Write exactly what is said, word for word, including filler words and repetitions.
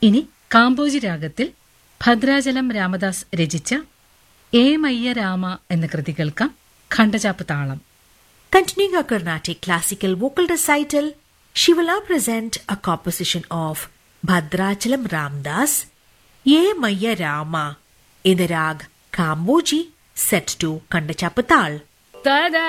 ഇനി കാമ്പോജി രാഗത്തിൽ ഭദ്രാചലം രാമദാസ് രചിച്ച ഏ മയ്യ രാമ എന്ന കൃതി കേൾക്കാം. ഖണ്ഡചാപ്പ് താളം. Continuing our Carnatic classical vocal recital, she will now present a composition of Bhadrachalam Ramdas, Ye Maya Rama, in the rag Kamboji, set to Kandachappatal. tada